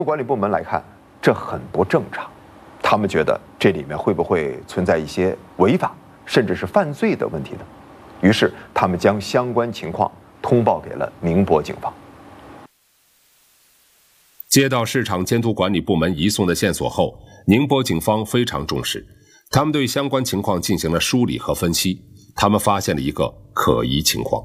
管理部门来看，这很不正常。他们觉得这里面会不会存在一些违法，甚至是犯罪的问题呢？于是他们将相关情况通报给了宁波警方。 接到市场监督管理部门移送的线索后，宁波警方非常重视，他们对相关情况进行了梳理和分析。他们发现了一个可疑情况。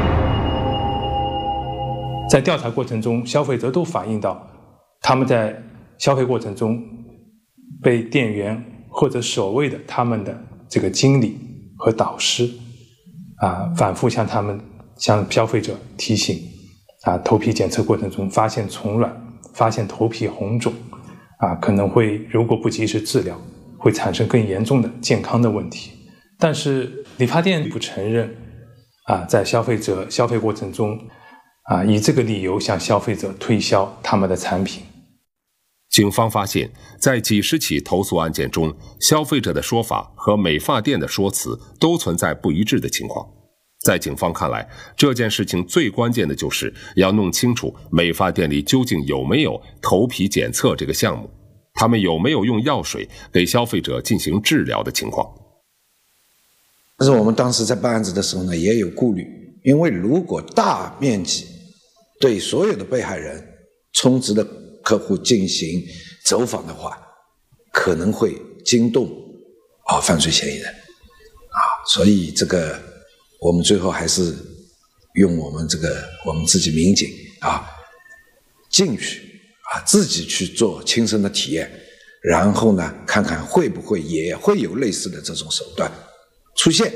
在调查过程中，消费者都反映到，他们在消费过程中被店员或者所谓的他们的这个经理和导师反复向消费者提醒头皮检测过程中发现虫卵，发现头皮红肿可能会如果不及时治疗会产生更严重的健康的问题。但是理发店不承认在消费者消费过程中以这个理由向消费者推销他们的产品。 警方发现，在几十起投诉案件中，消费者的说法和美发店的说辞都存在不一致的情况。在警方看来，这件事情最关键的就是要弄清楚美发店里究竟有没有头皮检测这个项目，他们有没有用药水给消费者进行治疗的情况。 但是我们当时在办案子的时候呢，也有顾虑，因为如果大面积对所有的被害人充值的客户进行走访的话，可能会惊动犯罪嫌疑人所以这个我们最后还是用我们自己民警进去自己去做亲身的体验，然后呢看看会不会也会有类似的这种手段出现。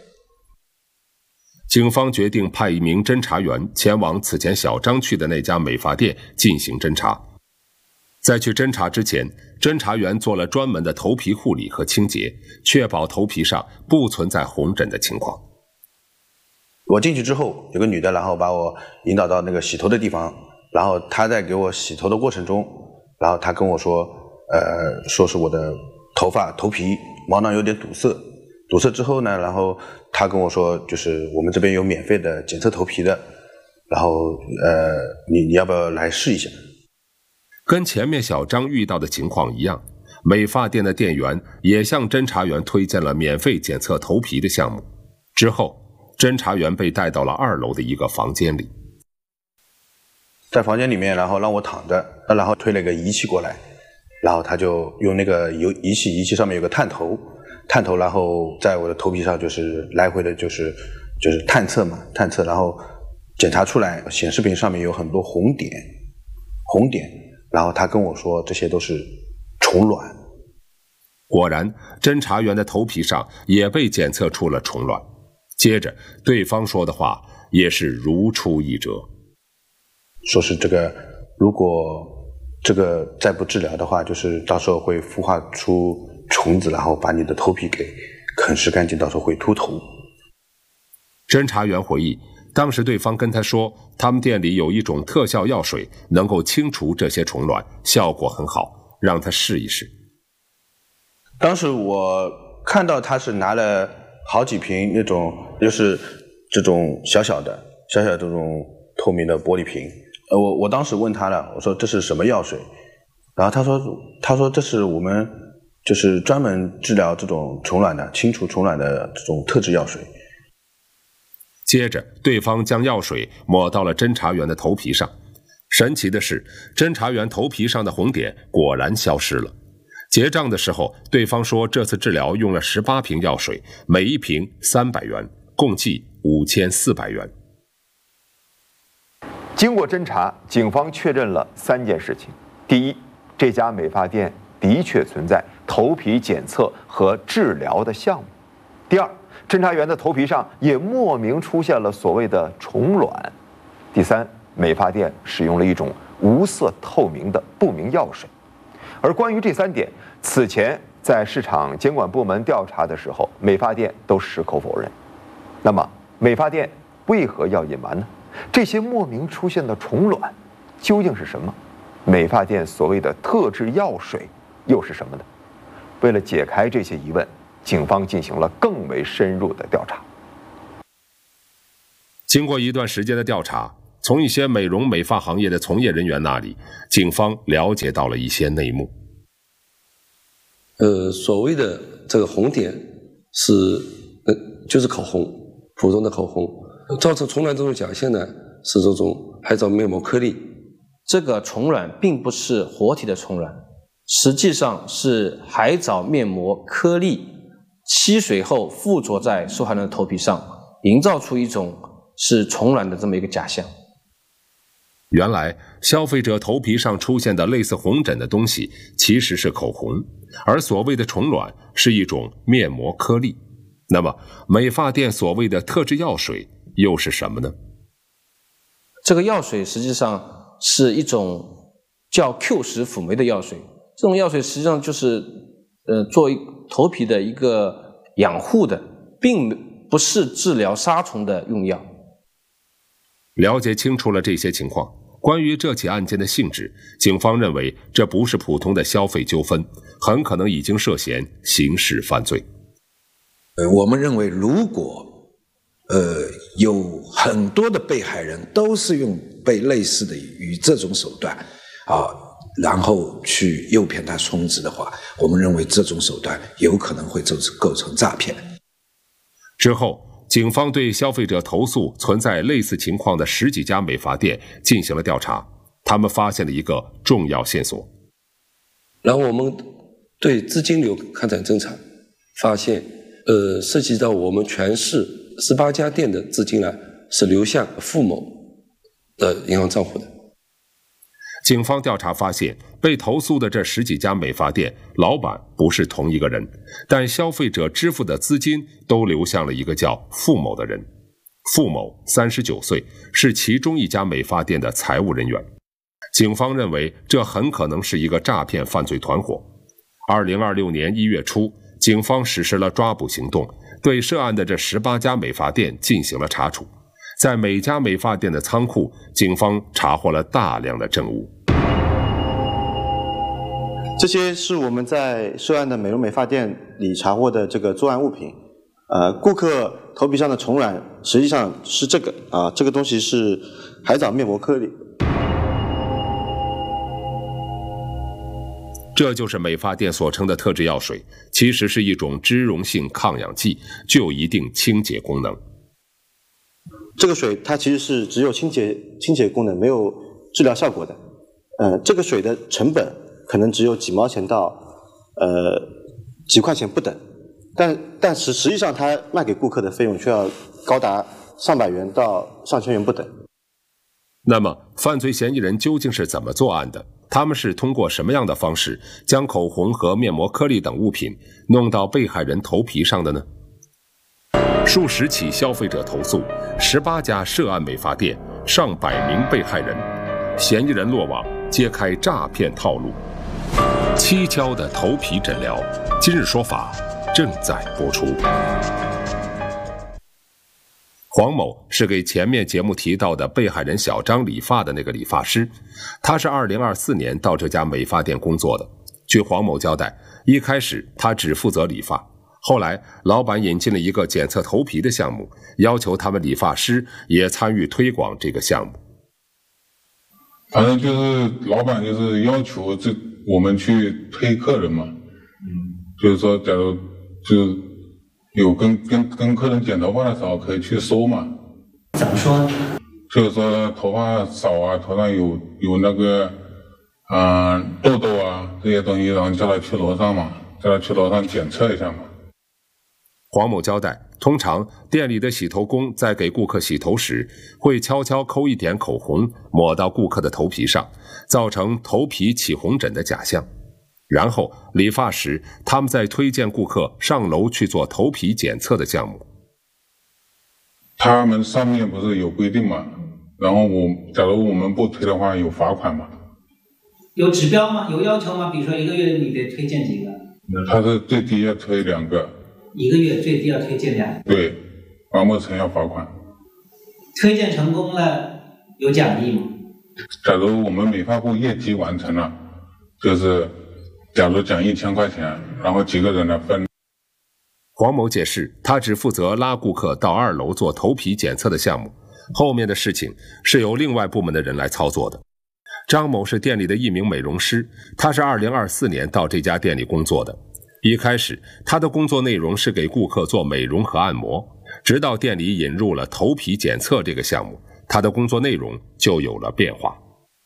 警方决定派一名侦查员前往此前小张去的那家美发店进行侦查。在去侦查之前，侦查员做了专门的头皮护理和清洁，确保头皮上不存在红疹的情况。 我进去之后，有个女的，然后把我引导到那个洗头的地方，然后她在给我洗头的过程中，然后她跟我说，说是我的头皮毛囊有点堵塞之后呢，然后她跟我说，就是我们这边有免费的检测头皮的，然后你要不要来试一下？ 跟前面小张遇到的情况一样，美发店的店员也向侦查员推荐了免费检测头皮的项目。之后，侦查员被带到了2楼的一个房间里。 在房间里面，然后让我躺着，然后推了个仪器过来，然后他就用那个仪器上面有个探头，然后在我的头皮上就是来回的就是探测，然后检查出来显示屏上面有很多红点，然后他跟我说这些都是虫卵。 果然，侦查员的头皮上也被检测出了虫卵。接着，对方说的话也是如出一辙， 说是如果这个再不治疗的话，就是到时候会孵化出虫子，然后把你的头皮给啃食干净，到时候会秃头。 侦查员回忆，当时对方跟他说，他们店里有一种特效药水能够清除这些虫卵，效果很好，让他试一试。 当时我看到他是拿了好几瓶那种就是这种小小的这种透明的玻璃瓶，我当时问他了，我说这是什么药水？然后他说这是我们就是专门治疗这种虫卵的，清除虫卵的这种特制药水。 接着，对方将药水抹到了侦查员的头皮上。神奇的是，侦查员头皮上的红点果然消失了。结账的时候，对方说这次治疗用了18瓶药水，每一瓶300元，共计5400元。 经过侦查，警方确认了3件事情：第一，这家美发店的确存在头皮检测和治疗的项目；第二，侦查员的头皮上也莫名出现了所谓的虫卵；第三，美发店使用了一种无色透明的不明药水。而关于这3点，此前在市场监管部门调查的时候，美发店都矢口否认。那么，美发店为何要隐瞒呢？这些莫名出现的虫卵究竟是什么？美发店所谓的特制药水又是什么呢？为了解开这些疑问，警方进行了更为深入的调查。 经过一段时间的调查， 从一些美容美发行业的从业人员那里，警方了解到了一些内幕。 所谓的这个红点就是口红，普通的口红，造成虫卵这种假象呢是这种海藻面膜颗粒。 这个虫卵并不是活体的虫卵，实际上是海藻面膜颗粒吸水后附着在受害人的头皮上，营造出一种是虫卵的这么一个假象。 原来消费者头皮上出现的类似红疹的东西其实是口红，而所谓的虫卵是一种面膜颗粒。那么美发店所谓的特制药水又是什么呢？ 这个药水实际上是一种叫 Q10辅酶的药水，这种药水实际上就是做头皮的一个养护的，并不是治疗杀虫的用药。 了解清楚了这些情况，关于这起案件的性质，警方认为这不是普通的消费纠纷，很可能已经涉嫌刑事犯罪。 我们认为如果有很多的被害人都是用被类似的与这种手段然后去诱骗他充值的话，我们认为这种手段有可能会构成诈骗。 之后警方对消费者投诉存在类似情况的10几家美发店进行了调查，他们发现了一个重要线索。 然后我们对资金流开展侦查，发现涉及到我们全市18家店的资金呢是流向付某的银行账户的。 警方调查发现，被投诉的这10几家美发店老板不是同一个人，但消费者支付的资金都流向了一个叫付某的人。付某39岁，是其中一家美发店的财务人员。警方认为这很可能是一个诈骗犯罪团伙。2026年1月初，警方实施了抓捕行动，对涉案的这18家美发店进行了查处。在每家美发店的仓库，警方查获了大量的证物。 这些是我们在涉案的美容美发店里查获的这个作案物品。顾客头皮上的虫卵实际上是这个东西是海藻面膜颗粒。 这就是美发店所称的特制药水，其实是一种脂溶性抗氧剂，具有一定清洁功能。 这个水它其实是只有清洁功能，没有治疗效果的。这个水的成本可能只有几毛钱到几块钱不等，但实际上它卖给顾客的费用却要高达上百元到上千元不等。 那么犯罪嫌疑人究竟是怎么作案的？他们是通过什么样的方式将口红和面膜颗粒等物品弄到被害人头皮上的呢？数十起消费者投诉，18家涉案美发店，上百名被害人，嫌疑人落网，揭开诈骗套路。蹊跷的头皮诊疗，今日说法正在播出。黄某是给前面节目提到的被害人小张理发的那个理发师，他是2024年到这家美发店工作的。据黄某交代，一开始他只负责理发，后来老板引进了一个检测头皮的项目，要求他们理发师也参与推广这个项目。 反正就是老板就是要求我们去推客人嘛，就是说假如就有跟客人剪头发的时候可以去收嘛。 怎么说呢？ 就是说头发少啊，头上有那个痘痘啊这些东西，然后叫他去楼上嘛，叫他去楼上检测一下嘛。 黄某交代，通常店里的洗头工在给顾客洗头时，会悄悄抠一点口红抹到顾客的头皮上，造成头皮起红疹的假象。然后理发时，他们再推荐顾客上楼去做头皮检测的项目。 他们上面不是有规定嘛，然后假如我们不推的话有罚款嘛。 有指标吗？有要求吗？比如说1个月你得推荐几个？ 他是最低要推2个。 1个月最低要推荐2个。 对，完不成要罚款。 推荐成功了有奖励吗？ 假如我们美发部业绩完成了，就是假如奖1000块钱，然后几个人来分。 黄某解释，他只负责拉顾客到2楼做头皮检测的项目， 后面的事情是由另外部门的人来操作的。张某是店里的一名美容师，他是2024年到这家店里工作的。一开始，他的工作内容是给顾客做美容和按摩，直到店里引入了头皮检测这个项目，他的工作内容就有了变化。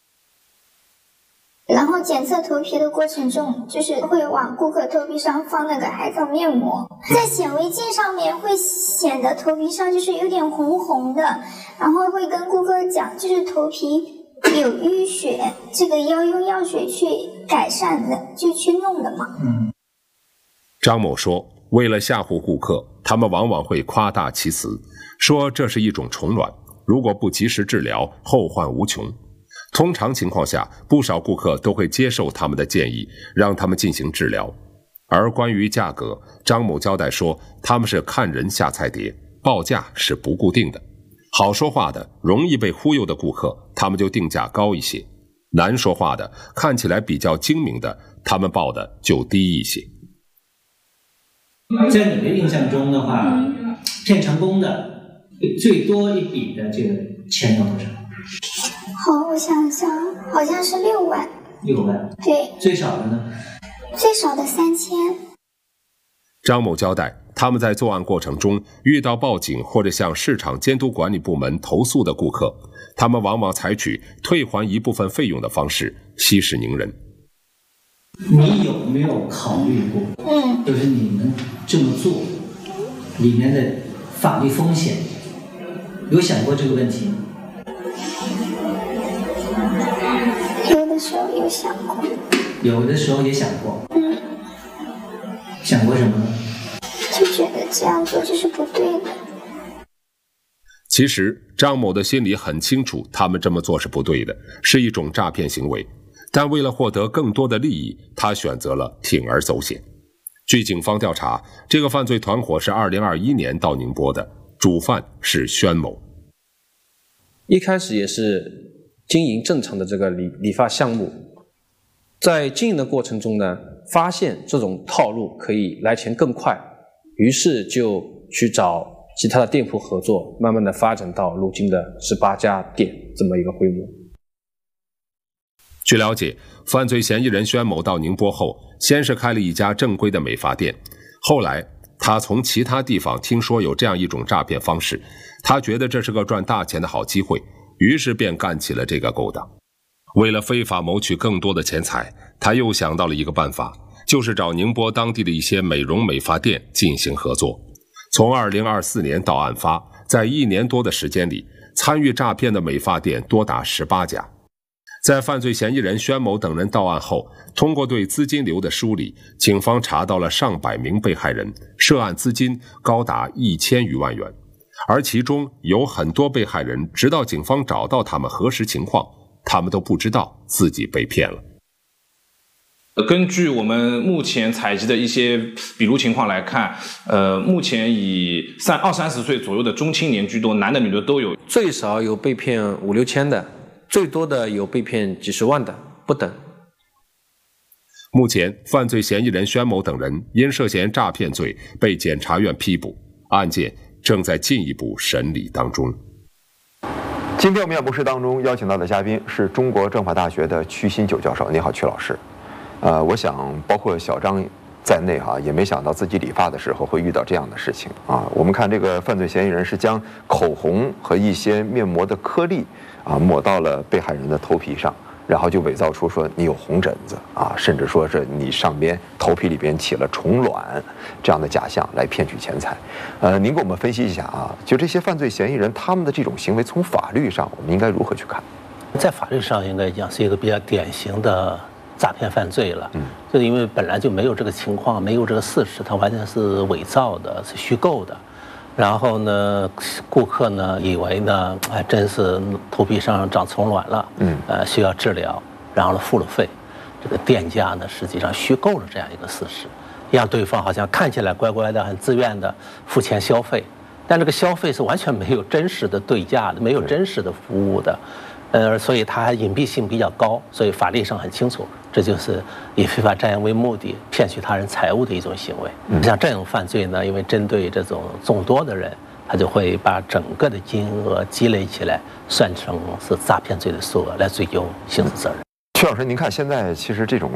然后检测头皮的过程中，就是会往顾客头皮上放那个海藻面膜，在显微镜上面会显得头皮上就是有点红红的，然后会跟顾客讲，就是头皮有淤血，这个要用药水去改善的，就去弄的嘛。 张某说，为了吓唬顾客，他们往往会夸大其词，说这是一种虫卵，如果不及时治疗，后患无穷。通常情况下，不少顾客都会接受他们的建议，让他们进行治疗。而关于价格，张某交代说，他们是看人下菜碟，报价是不固定的。好说话的、容易被忽悠的顾客，他们就定价高一些；难说话的、看起来比较精明的，他们报的就低一些。 在你的印象中的话，骗成功的最多一笔的这个钱有多少？ 好，我想想，好像是6万。 6万。 对。 最少的呢？ 最少的3000。 张某交代，他们在作案过程中遇到报警或者向市场监督管理部门投诉的顾客，他们往往采取退还一部分费用的方式息事宁人。 你有没有考虑过，就是你们这么做里面的法律风险，有想过这个问题吗？ 有的时候有想过。 有的时候也想过。想过什么呢？ 就觉得这样做就是不对的。 其实张某的心里很清楚，他们这么做是不对的，是一种诈骗行为。但为了获得更多的利益，他选择了铤而走险。据警方调查，这个犯罪团伙是2021年到宁波的，主犯是宣某。 一开始也是经营正常的这个理发项目，在经营的过程中呢，发现这种套路可以来钱更快，于是就去找其他的店铺合作，慢慢的发展到如今的18家店这么一个规模。 据了解，犯罪嫌疑人宣某到宁波后，先是开了一家正规的美发店，后来他从其他地方听说有这样一种诈骗方式，他觉得这是个赚大钱的好机会，于是便干起了这个勾当。为了非法谋取更多的钱财，他又想到了一个办法，就是找宁波当地的一些美容美发店进行合作。从2024年到案发，在1年多的时间里，参与诈骗的美发店多达18家。在犯罪嫌疑人宣某等人到案后，通过对资金流的梳理，警方查到了上百名被害人，涉案资金高达1000余万元。而其中有很多被害人，直到警方找到他们核实情况，他们都不知道自己被骗了。 根据我们目前采集的一些笔录情况来看，目前以20-30岁左右的中青年居多，男的女的都有。 最少有被骗5-6千的，最多的有被骗几十万的，不等。 目前，犯罪嫌疑人宣某等人因涉嫌诈骗罪被检察院批捕，案件正在进一步审理当中。 今天我们演播室当中邀请到的嘉宾是中国政法大学的曲新九教授。你好，曲老师。我想包括小张在内也没想到自己理发的时候会遇到这样的事情啊。我们看这个犯罪嫌疑人是将口红和一些面膜的颗粒抹到了被害人的头皮上，然后就伪造出说你有红疹子甚至说是你上边头皮里边起了虫卵这样的假象来骗取钱财。您给我们分析一下就这些犯罪嫌疑人他们的这种行为，从法律上我们应该如何去看？ 在法律上应该讲是一个比较典型的诈骗犯罪了，就是因为本来就没有这个情况，没有这个事实，它完全是伪造的，是虚构的。然后呢，顾客呢以为呢，真是头皮上长虫卵了，需要治疗，然后呢付了费，这个店家呢实际上虚构了这样一个事实，让对方好像看起来乖乖的、很自愿的付钱消费，但这个消费是完全没有真实的对价的，没有真实的服务的。所以它隐蔽性比较高，所以法律上很清楚，这就是以非法占有为目的骗取他人财物的一种行为。像这种犯罪呢，因为针对这种众多的人， 他就会把整个的金额积累起来，算成是诈骗罪的数额来追究刑事责任。 曲老师，您看现在其实这种